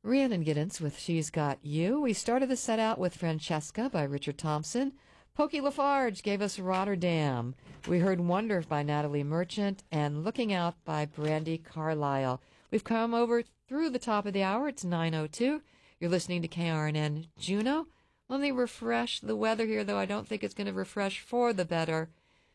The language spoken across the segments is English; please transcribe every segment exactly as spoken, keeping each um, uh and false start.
Rhiannon Giddens with She's Got You. We started the set out with Francesca by Richard Thompson. Pokey Lafarge gave us Rotterdam. We heard Wonder by Natalie Merchant and Looking Out by Brandi Carlile. We've come over through the top of the hour. It's nine oh two. You're listening to K R N N Juneau. Let me refresh the weather here, though I don't think it's going to refresh for the better.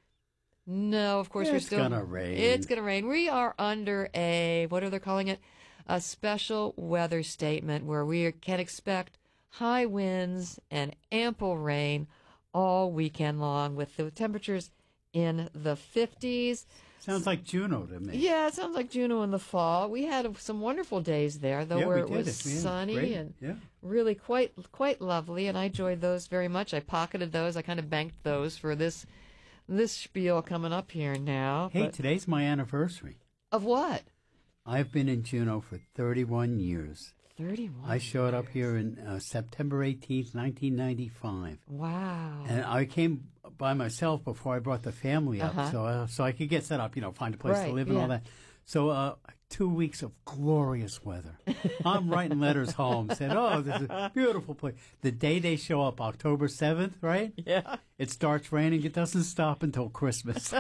No, of course, it's we're still... It's going to rain. It's going to rain. We are under a, what are they calling it? A special weather statement where we can expect high winds and ample rain all weekend long with the temperatures in the fifties. Sounds like Juneau to me. Yeah, it sounds like Juneau in the fall. We had some wonderful days there, though, yeah, where we it was did. sunny Great. and yeah. really quite quite lovely, and I enjoyed those very much. I pocketed those. I kind of banked those for this this spiel coming up here now. Hey, but today's my anniversary. Of what? I've been in Juneau for thirty-one years. thirty-one I showed years. up here in uh, September eighteenth, nineteen ninety-five. Wow. And I came by myself before I brought the family up, Uh-huh. so uh, so I could get set up, you know, find a place Right, to live and yeah. all that. So uh, two weeks of glorious weather. I'm writing letters home, said, oh, this is a beautiful place. The day they show up, October seventh, right? Yeah. It starts raining. It doesn't stop until Christmas.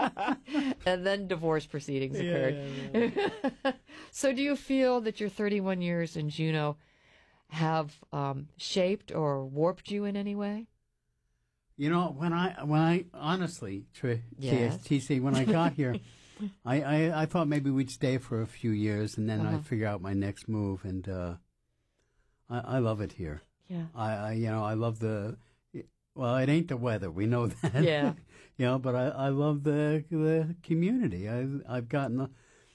And then divorce proceedings occurred. Yeah, yeah, yeah. So do you feel that your thirty-one years in Juneau have um, shaped or warped you in any way? You know, when I, when I honestly, Tr- Yes. T C, when I got here, I, I, I thought maybe we'd stay for a few years and then Uh-huh. I'd figure out my next move. And uh, I, I love it here. Yeah. I, I, you know, I love the, well, it ain't the weather. We know that. Yeah. You know, but I, I love the, the community. I, I've gotten, a,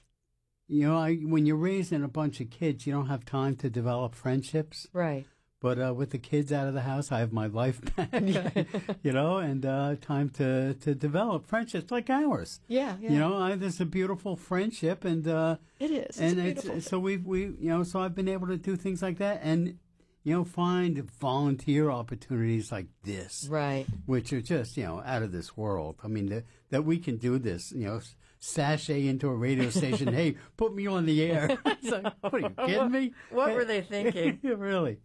you know, I, when you're raising a bunch of kids, you don't have time to develop friendships. Right. But uh, with the kids out of the house, I have my life back, you know, and uh, time to, to develop friendships like ours. Yeah, yeah. You know, I, there's a beautiful friendship, and uh, It is. It's and beautiful. so we've we you know so I've been able to do things like that, and you know, find volunteer opportunities like this, Right. which are just you know out of this world. I mean, that that we can do this, you know. Sashay into a radio station. Hey, put me on the air. It's like, what are you kidding me? What were they thinking? Really?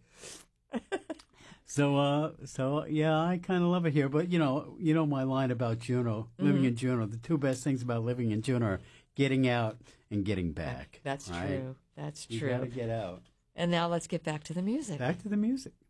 So, uh, so yeah, I kind of love it here. But you know, you know my line about Juneau, living Mm-hmm. in Juneau. The two best things about living in Juneau are getting out and getting back. That's right? true. That's You true. gotta get out. And now let's get back to the music. Back to the music.